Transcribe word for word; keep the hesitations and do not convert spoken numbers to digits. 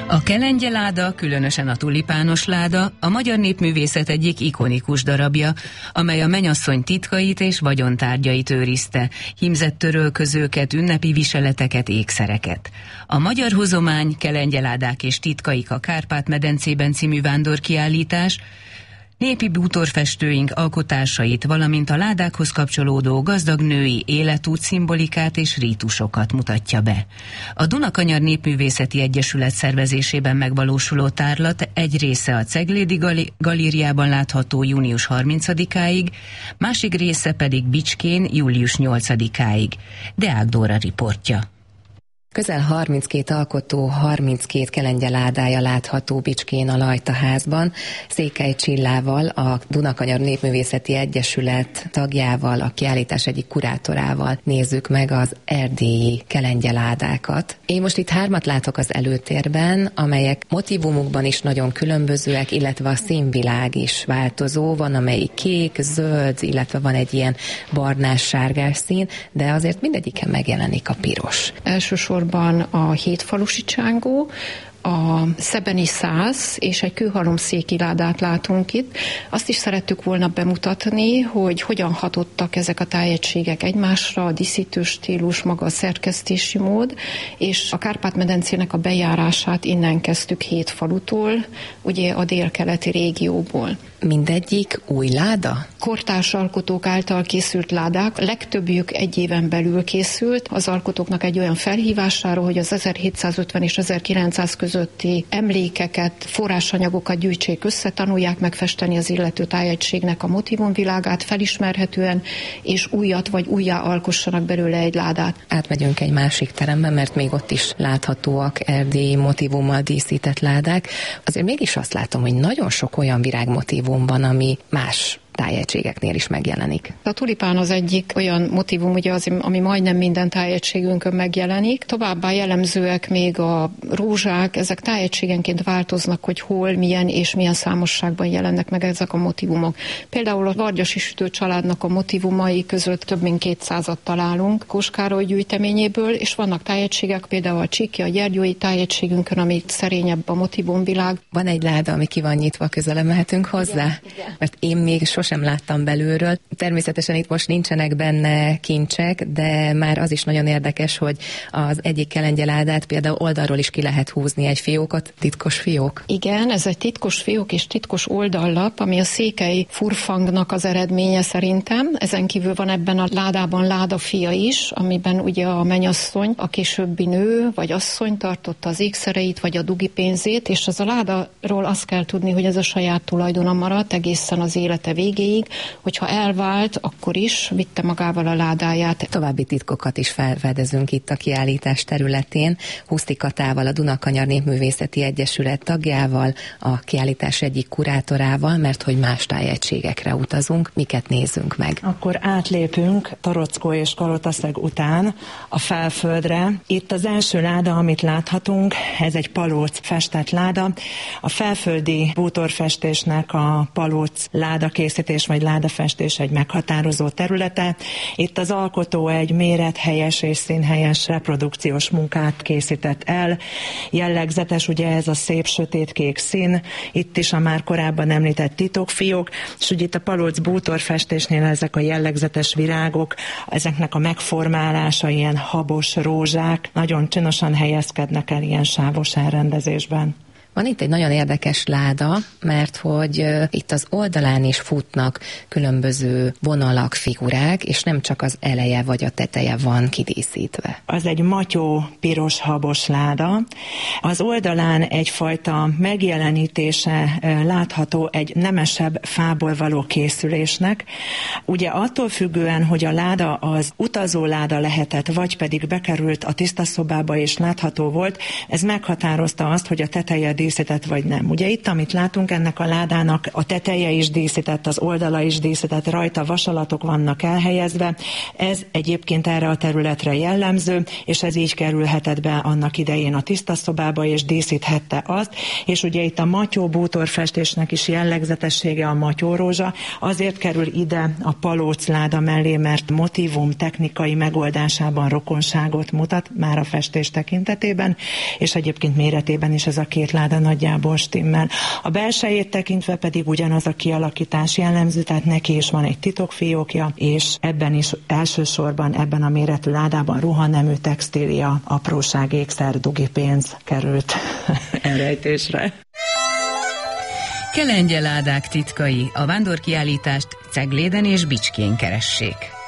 A kelengyeláda, különösen a tulipános láda, a magyar népművészet egyik ikonikus darabja, amely a mennyasszony titkait és vagyontárgyait őrizte, hímzett törölközőket, ünnepi viseleteket, ékszereket. A Magyar Hozomány, Kelenggyeládák és titkaik a Kárpát-medencében című vándorkiállítás népi bútorfestőink alkotásait, valamint a ládákhoz kapcsolódó gazdag női életút szimbolikát és rítusokat mutatja be. A Dunakanyar Népművészeti Egyesület szervezésében megvalósuló tárlat egy része a Ceglédi gali- galériában látható június harmincadikáig, másik része pedig Bicskén július nyolcadikáig. Deák Dóra riportja. Közel harminckét alkotó, harminckét kelengyeládája látható Bicskén a Lajtaházban. Székely Csillával, a Dunakanyar Népművészeti Egyesület tagjával, a kiállítás egyik kurátorával nézzük meg az erdélyi kelengyeládákat. Én most itt hármat látok az előtérben, amelyek motívumukban is nagyon különbözőek, illetve a színvilág is változó. Van amelyik kék, zöld, illetve van egy ilyen barnás-sárgás szín, de azért mindegyiken megjelenik a piros. Elsősorban a hétfalusi csángó, a szebeni száz és egy kőhalomszéki ládát látunk itt. Azt is szerettük volna bemutatni, hogy hogyan hatottak ezek a tájegységek egymásra, a díszítő stílus, maga a szerkesztési mód, és a Kárpát-medencének a bejárását innen kezdtük hét falutól, ugye a délkeleti régióból. Mindegyik új láda? Kortárs alkotók által készült ládák, legtöbbjük egy éven belül készült. Az alkotóknak egy olyan felhívására, hogy az ezerhétszázötven és ezerkilencszáz közötti emlékeket, forrásanyagokat gyűjtsék össze, tanulják megfesteni az illető tájegységnek a motívumvilágát felismerhetően, és újat vagy újjá alkossanak belőle egy ládát. Átmegyünk egy másik terembe, mert még ott is láthatóak erdélyi motívummal díszített ládák. Azért mégis azt látom, hogy nagyon sok olyan virágmotívum van, ami más tájegységeknél is megjelenik. A tulipán az egyik olyan motívum, ugye az, ami majdnem minden tájegységünkön megjelenik. Továbbá jellemzőek még a rózsák, ezek tájegységenként változnak, hogy hol, milyen és milyen számosságban jelennek meg ezek a motívumok. Például a Vargyasi Sütő családnak a motívumai között több mint kétszázat találunk Kós Károly gyűjteményéből, és vannak tájegységek, például a Csíki, a Gyergyói tájegységünkön, ami szerényebb a motívumvilág. Van egy láda, ami ki van nyitva, közelebb mehetünk hozzá? Igen, igen. Mert én még sosem láttam belülről. Természetesen itt most nincsenek benne kincsek, de már az is nagyon érdekes, hogy az egyik kelenggyeládát például oldalról is ki lehet húzni egy fiókot, titkos fiók. Igen, ez egy titkos fiók és titkos oldallap, ami a székely furfangnak az eredménye szerintem. Ezen kívül van ebben a ládában ládafia is, amiben ugye a mennyasszony, a későbbi nő vagy asszony tartotta az ékszereit vagy a dugipénzét, és az a ládáról azt kell tudni, hogy ez a saját tulajdona maradt egészen az élete végéig, hogyha elvált, akkor is vitte magával a ládáját. További titkokat is felfedezünk itt a kiállítás területén. Huszti Katával, a Dunakanyar Népművészeti Egyesület tagjával, a kiállítás egyik kurátorával, mert hogy más tájegységekre utazunk, miket nézzünk meg. Akkor átlépünk Torockó és Kalotaszeg után a Felföldre. Itt az első láda, amit láthatunk, ez egy palóc festett láda. A felföldi bútorfestésnek a palóc ládakészítés vagy ládafestés egy meghatározó területe. Itt az alkotó egy méret-helyes és színhelyes reprodukciós munkát készített el. Jellegzetes ugye ez a szép sötétkék szín, itt is a már korábban említett titokfiók, és ugye itt a palóc bútorfestésnél ezek a jellegzetes virágok, ezeknek a megformálása, ilyen habos rózsák, nagyon csinosan helyezkednek el ilyen sávos elrendezésben. Van itt egy nagyon érdekes láda, mert hogy uh, itt az oldalán is futnak különböző vonalak, figurák, és nem csak az eleje vagy a teteje van kidíszítve. Az egy matyó piros habos láda. Az oldalán egyfajta megjelenítése uh, látható egy nemesebb fából való készülésnek. Ugye attól függően, hogy a láda az utazó láda lehetett, vagy pedig bekerült a tisztaszobába és látható volt, ez meghatározta azt, hogy a teteje díszített, vagy nem. Ugye itt, amit látunk, ennek a ládának a teteje is díszített, az oldala is díszített, rajta vasalatok vannak elhelyezve. Ez egyébként erre a területre jellemző, és ez így kerülhetett be annak idején a tisztaszobába, és díszíthette azt. És ugye itt a matyó bútorfestésnek is jellegzetessége a matyórózsa, azért kerül ide a palócláda mellé, mert motívum technikai megoldásában rokonságot mutat, már a festés tekintetében, és egyébként méretében is ez a két láda nagyjából stimmel. A belsejét tekintve pedig ugyanaz a kialakítás jellemző, tehát neki is van egy titokfiókja, és ebben is elsősorban ebben a méretű ládában ruhanemű, textília, apróság, ékszer, dugi pénz került elrejtésre. Kelengye ládák titkai, a vándorkiállítást Cegléden és Bicskén keressék.